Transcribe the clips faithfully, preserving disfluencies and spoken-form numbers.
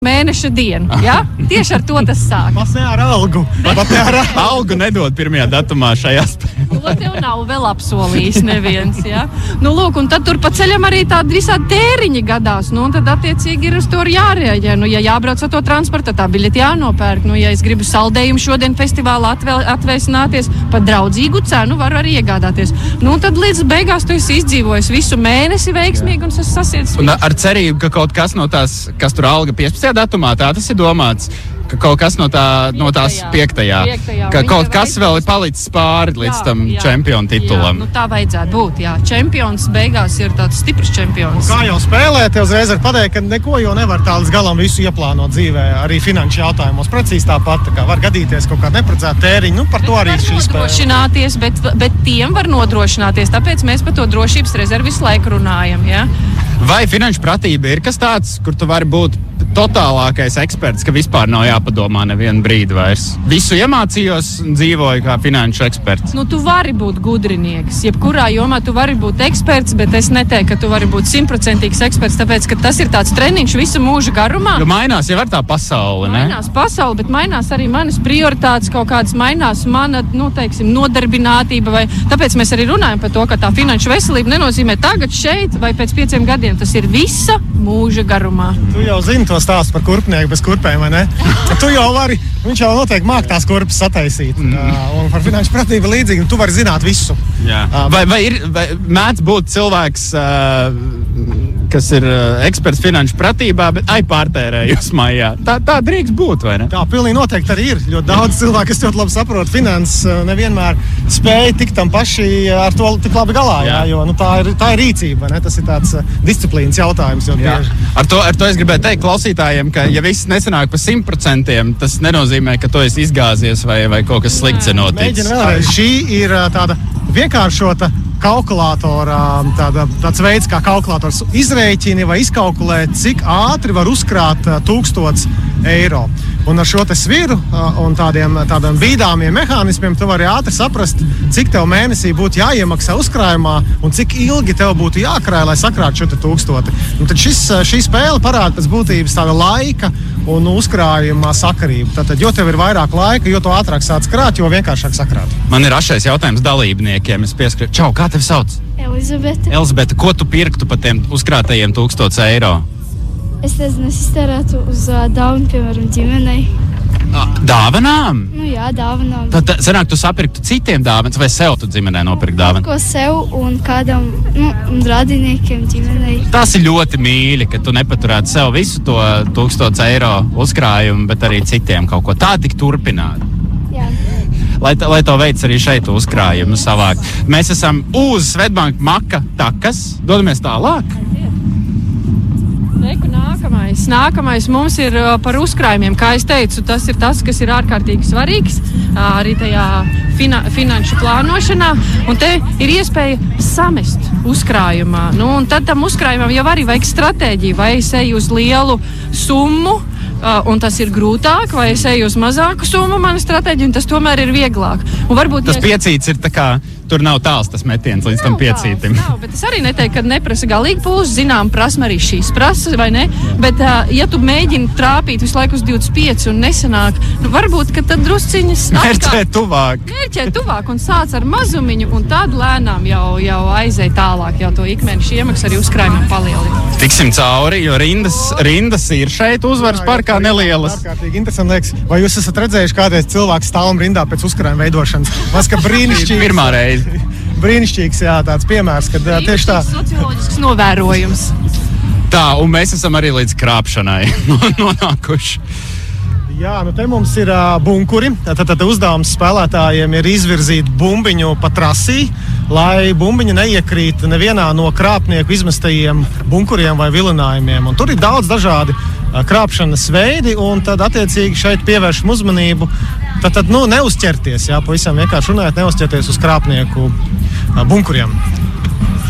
mēneša dienu, ja? Tieši ar to tas sāk. Pat ne ar algu. Pat ne ar algu nedod pirmajā datumā šajā spēlē. To tev nav vēl apsolījis neviens, ja? Nu, lūk, un tad tur pa ceļam arī tādi visādi tēriņi gadās, nu, un tad attiecīgi ir uz to jārēģē. Nu, ja jābrauc ar to transporta, tā biļeti jānopērk. Nu, ja es gribu saldējumu šodien festivālā atvēl, atvēsināties, par draudzīgu cenu varu arī iegādāties. Nu, tad līdz beigās tu esi izdzīvojis visu mēnesi veiksmīgi un es sasiedis. Un ar cerību, ka kaut kas no tās, kas tur alga piecpadsmitajā datumā, tā tas ir domāts, ka kaut kas no, tā, no tās piektajā, piektajā. Ka kaut kas vēl ir palicis pāri līdz jā, tam jā, čempionu titulam. Jā, nu tā vajadzētu būt, jā. Čempions beigās ir tāds stiprs čempions. Kā jau spēlēt, te uzreiz var pateikt, ka neko jau nevar tā līdz galam visu ieplānot dzīvē, arī finanšu jautājumos. Precīzi tāpat, tā kā var gadīties kaut kāda neparedzēta tēriņa, nu par to arī šī spēle. Bet, bet tiem var nodrošināties, tāpēc mēs par to drošības rezervi visu laiku runājam, jā. Vai finanšu pratība ir kas tāds, kur tu vari būt totālākais eksperts, ka vispār nav jāpadomā nevienu brīdi vairs? Visu iemācījos un dzīvoju kā finanšu eksperts. Nu, tu vari būt gudrinieks. Jebkurā jomā tu vari būt eksperts, bet es neteiktu, ka tu vari būt simtprocentīgs eksperts, tāpēc, ka tas ir tāds treniņš visu mūžu garumā. Jo mainās jau ar tā pasauli, ne? Mainās pasauli, bet mainās arī manas prioritātes, kaut kādas mainās mana, nu, teiksim, nodarbinātība, vai tāpēc mēs arī runājam par to, ka tā finanšu veselība nenozīmē tagad šeit vai pēc pieciem gadiem. Tas ir visa mūža garumā. Tu jau zini to stāstu par kurpnieku bez kurpēm, vai ne? Tu jau vari, viņš jau noteikti māk tās kurpes sataisīt. Mm. Uh, un par finanšu pratību līdzīgi, tu vari zināt visu. Jā. Uh, vai, vai ir, vai mēdz būt cilvēks, uh, kas ir uh, eksperts finanšu pratībā, bet ai pārtērējus mājā? Tā, tā drīkst būt, vai ne? Tā pilnīgi noteikti arī ir. Ļoti daudz cilvēku, kas ļoti labi saprot finanses, nevienmēr spēja tikt tam paši ar to tik labi galā, jā. Jā, jo nu, tā, ir, tā ir rīcība, vai ne? Tas ir tāds uh, disciplīnas jautājums. Ar to, ar to es gribēju teikt klausītājiem, ka ja viss nesanāk pa simt procentiem, tas nenozīmē, ka tu esi izgāzies vai, vai kaut kas slikts ir noticis. Mēģinu vēlreiz. Šī ir tāda vienkāršota kalkulātora, tāda, tāds veids, kā kalkulators izrēķini vai izkalkulē, cik ātri var uzkrāt tūkstots eiro. Un ar šo te sviru un tādiem, tādiem bīdāmiem mehānismiem tu vari ātri saprast, cik tev mēnesī būtu jāiemaksā uzkrājumā un cik ilgi tev būtu jākrāj, lai sakrātu šo te tūkstoti. Un tad šis, šī spēle parāda pēc būtības tāda laika un uzkrājuma sakarību. Tātad, jo tev ir vairāk laika, jo tu ātrāk sāc krāt, jo vienkāršāk sakrāt. Man ir ašais jautājums dalībniekiem. Es pieskrietu. Čau, kā tevi sauc? Elizabete. Elizabete, ko tu pirktu par tiem uzkrātajiem tūkstots eiro? Es nezinu, es iztērētu uz uh, dāvanu, piemēram, ģimenei. Dāvanām? Nu jā, dāvanām. Tad, tad sanāk, tu sapirktu citiem dāvanas, vai sev tu ģimenei nopirkt dāvanu? Ko sev un kādam, nu, un radiniekiem ģimenei. Tas ir ļoti mīļi, ka tu nepaturētu sev visu to tūkstots eiro uzkrājumu, bet arī citiem kaut ko. Tā tik turpināt. Jā. Lai, lai to veids arī šeit uzkrājumu savāk. Mēs esam uz Svetbank Maka takas. Dodamies tālāk. Reku nākamais. Nākamais mums ir uh, par uzkrājumiem. Kā es teicu, tas ir tas, kas ir ārkārtīgi svarīgs uh, arī tajā fina, finanšu plānošanā. Un te ir iespēja samest uzkrājumā. Nu, un tad tam uzkrājumam jau arī vajag stratēģiju. Vai es eju uz lielu summu, uh, un tas ir grūtāk, vai es eju uz mazāku summu, mana stratēģija, un tas tomēr ir vieglāk. Un varbūt, tas ja piecīts ir tā kā... Tur nav tāls tas metiens līdz nav tam piecītim. Tāls, nav, bet es arī neteiktu, ka neprasa galīgi pūs. Zinām, prasme arī šīs prasa, vai ne? Bet, uh, ja tu mēģini trāpīt visu laiku uz divdesmit pieci un nesanāk, nu varbūt, ka tad drusciņas... Mērķē tuvāk. Mērķē tuvāk un sāc ar mazumiņu, un tad lēnām jau, jau aizēj tālāk, jau to ikmēneša iemaksu arī uzkrājumam palielina. Tiksim cauri, jo rindas, rindas ir šeit uzvaras parkā nelielas. Ārkārtīgi interesanti liekas. Vai jūs esat redzējuši kādreiz cilvēku stāvam rindā pēc uzkrājuma veidošanas? Mas, ka brīnišķīgi. Pirmā reize. Brīnišķīgs, jā, tāds piemērs, kad tieši tā. Socioloģisks novērojums. Tā, un mēs esam arī līdz krāpšanai nonākuši. Jā, nu te mums ir uh, bunkuri. Tad, tad uzdevums spēlētājiem ir izvirzīt bumbiņu pa trasī, lai bumbiņa neiekrīt nevienā no krāpnieku izmestajiem bunkuriem vai vilinājumiem. Un tur ir daudz dažādi uh, krāpšanas veidi, un tad attiecīgi šeit pievēršam uzmanību. Tad, tad nu, neuzķerties, jā, pavisam vienkārši runājot, neuzķerties uz krāpnieku uh, bunkuriem.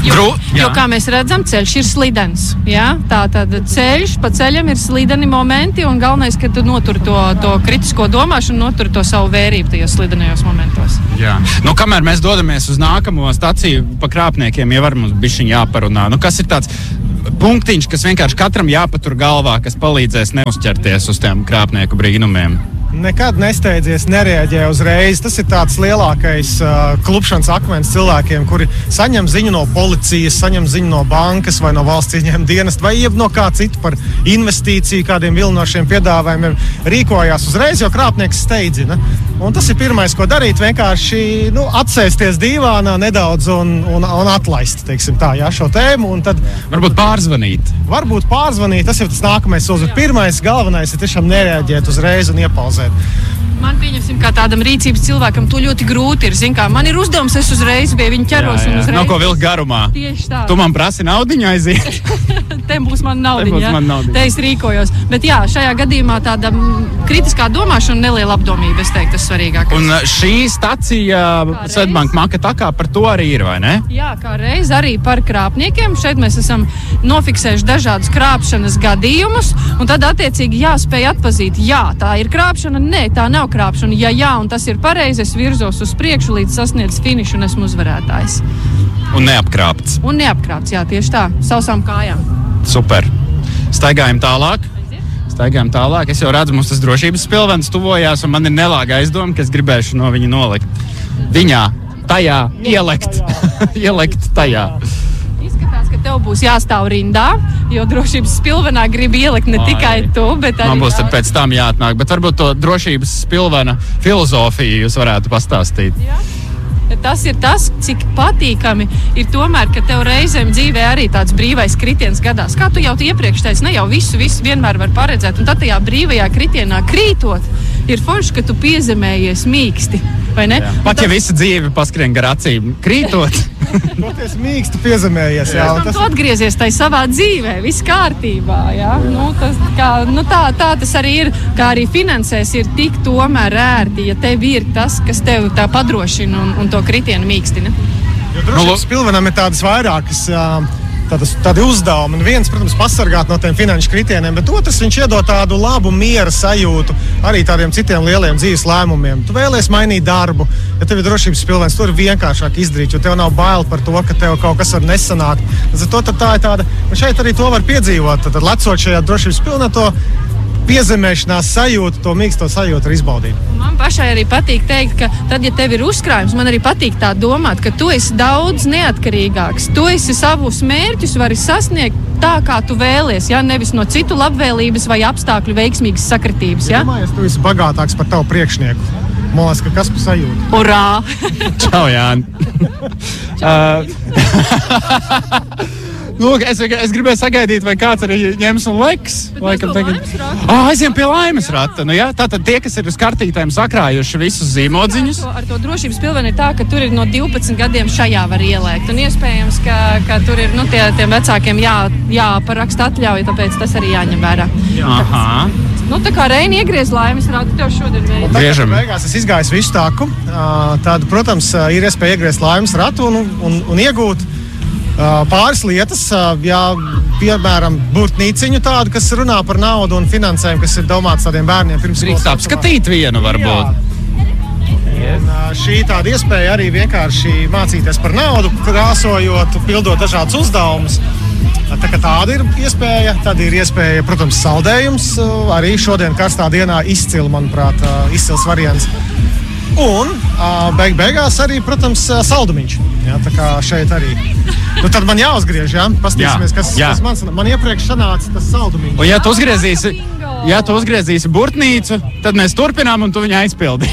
Jo, Gru, jo, kā mēs redzam, ceļš ir slidens. Jā? Tā tad ceļš, pa ceļam ir slideni momenti, un galvenais, ka tu notur to, to kritisko domāšanu, notur to savu vērību tajos slidenajos momentos. Jā. Nu, kamēr mēs dodamies uz nākamo staciju pa krāpniekiem, jau var mums bišķiņ jāparunā. Nu, kas ir tāds punktiņš, kas vienkārši katram jāpatur galvā, kas palīdzēs neuzķerties uz tiem krāpnieku brīnumiem? Nekad nesteidzies, nereaģē uzreiz. Tas ir tāds lielākais uh, klupšanas akmens cilvēkiem, kuri saņem ziņu no policijas, saņem ziņu no bankas vai no valsts ieņēmuma dienesta vai jeb no kā citu par investīciju, kādiem vilinošiem piedāvājumiem, rīkojās uzreiz, jo krāpnieks steidzina. Un tas ir pirmais, ko darīt, vienkārši nu, atsēsties dīvānā nedaudz un, un, un atlaist, teiksim tā, jā, šo tēmu. Un tad varbūt pārzvanīt. Varbūt pārzvanīt, tas ir tas nākamais solis. Pirmais, galvenais ir tiešām nereaģēt uzreiz un iepauzēt. Man, pieņemsim, kā tādam rīcības cilvēkam, to ļoti grūti ir. Zin kā, man ir uzdevums, es uzreiz pie viņa ķeros jā, jā. un uzreiz... Nav ko vilkt garumā. Tieši tā. Tu man prasi naudiņu aiziet. Te būs man naudiņa, Te, man naudiņa. Te es rīkojos. Bet jā, šajā gadījumā tāda kritiskā domāšana un neliela apdomība, es teiktu, tas svarīgākais. Un šī stacija Svetbank Maka Takā par to arī ir, vai ne? Jā, kā reiz arī par krāpniekiem. Šeit mēs esam nofiksējuši dažādus krāpšanas gadījumus, un tad attiecīgi jāspēj atpazīt, jā, tā ir krāpšana, nē, tā nav krāpšana. Ja jā, un tas ir pareizi, es virzos uz priekšu līdz sasniedz finišu un esmu uzvarētājs. Un neapkrāpts. Un neapkrāpts, jā, tieši tā, sausām kājām. Super. Staigājam tālāk. Staigājam tālāk. Es jau redzu, mums tas drošības spilvens tuvojās, un man ir nelāga aizdoma, ka es gribēšu no viņa nolikt. Viņā, tajā, ielikt. ielikt tajā. Izskatās, ka tev būs jāstāv rindā, jo drošības spilvenā grib ielikt ne Ai. tikai tu, bet arī... Man būs tad pēc tam jāatnāk, bet varbūt to drošības spilvena filozofiju jūs varētu pastāstīt. Jā. Tas ir tas, cik patīkami ir tomēr, ka tev reizēm dzīvē arī tāds brīvais kritiens gadās. Kā tu jau iepriekš teici, ne jau visu, visu vienmēr var paredzēt, un tad tajā brīvajā kritienā krītot, ir forši, ka tu piezemējies mīksti, vai ne? Jā. Pat tas... ja visa dzīve paskrien gar acīm, krītot. Toties mīksti piezemējies, jā. Un tas... tu atgriezies tai savā dzīvē, viss kārtībā, jā. Nu, tas, kā, nu, tā, tā tas arī ir, kā arī finansēs ir tik tomēr ērti, ja tev ir tas, kas tev tā padrošina un, un to kritienu mīkstina. Jo drošības spilvenam ir tādas vairākas tādas, tādi uzdevumi. Viens, protams, pasargāt no tiem finanšu kritieniem, bet otrs, viņš iedod tādu labu miera sajūtu arī tādiem citiem lieliem dzīves lēmumiem. Tu vēlies mainīt darbu, ja tev ir drošības spilvens, to ir vienkāršāk izdarīt, jo tev nav bail par to, ka tev kaut kas var nesanākt. To, tā ir tāda, un šeit arī to var piedzīvot, tad lecot šajā drošības spilvenā, to piezemēšanās sajūtu, to mīksto sajūtu var izbaudīt. Man pašai arī patīk teikt, ka tad, ja tev ir uzkrājums, man arī patīk tā domāt, ka tu esi daudz neatkarīgāks. Tu esi savus mērķus vari sasniegt tā, kā tu vēlies, ja? Nevis no citu labvēlības vai apstākļu veiksmīgas sakritības. Ja? Domāju, tu esi bagātāks par tavu priekšnieku. Man liekas, ka kas pa sajūtu. Urā! Čau, Jāni! Čau. Nu, es, es gribēju sagaidīt, vai kāds arī ņems un leks. Laikam, tagad... ah, aiziem pie laimes rata. Nu, jā, tātad tie, kas ir uz kartītēm sakrājuši visus zīmodziņus. Ar to, ar to drošības pilveni ir tā, ka tur ir no divpadsmit gadiem šajā var ielēkt. Un iespējams, ka, ka tur ir nu, tie, tiem vecākiem jā, jāparaksta atļauja, tāpēc tas arī jāņem vērā. Aha. Nu, tā kā Reini iegriez laimes ratu, tev šodien veids. Griežam. Beigās es izgāju visu taku. Tad, protams, ir iespēja iegriezt laimes ratu un, un, un iegūt pāris lietas, jā, piemēram, burtnīciņu tādu, kas runā par naudu un finansējumu, kas ir domāts tādiem bērniem pirms skolas. Drīkst apskatīt vienu, varbūt. Un, šī tāda iespēja arī vienkārši mācīties par naudu, krāsojot, pildot dažādus uzdevumus. Tā kā tāda ir iespēja, tad ir iespēja, protams, saldējums. Arī šodien karstā dienā izcili, manuprāt, izcils variants. Un beig beigās arī, protams, saldumiņš. Jā, tā kā šeit arī. Nu, tad man jāuzgriež, jā? Pastīsimies, kas, jā. kas man, man iepriekš sanāca tas saldumiņš. Un ja tu uzgriezīsi, ja tu uzgriezīsi burtnīcu, tad mēs turpinām un tu viņu aizpildi.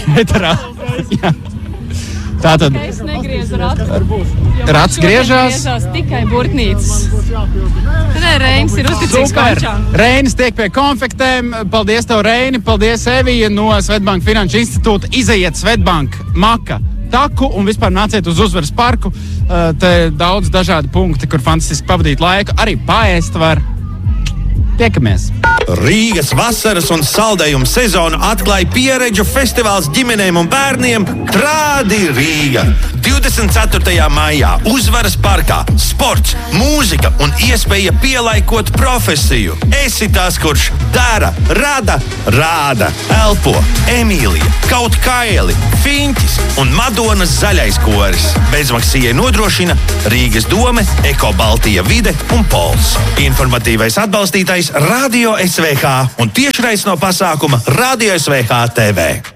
Tātad es negriezu ratu. Rats griežās. Griežās tikai burtnīcas. Nē, Reinis ir uzticīgs končām. Reinis tiek pie konfektēm. Paldies tev, Reini. Paldies, Evija no Svetbank Finanšu institūta. Izejiet Svetbank Maka Taku un vispār nāciet uz Uzvaras parku. Te daudz dažādi punkti, kur fantastiski pavadīt laiku. Arī paēst var. Tiekamies! Rīgas vasaras un saldējumu sezonu atklāja pieredžu festivāls ģimenēm un bērniem Trādi Rīga. divdesmit ceturtajā maijā Uzvaras parkā sports, mūzika un iespēja pielaikot profesiju. Esi tas, kurš dara, rada, rāda, elpo, Emīlija, Kaut Kaili, Fiņķis un Madonas zaļais koris. Bezmaksijai nodrošina Rīgas dome, Eko Baltija vide un Pols. Informatīvais atbalstītājs Radio S V H un tiešrais no pasākuma Radio S V H T V.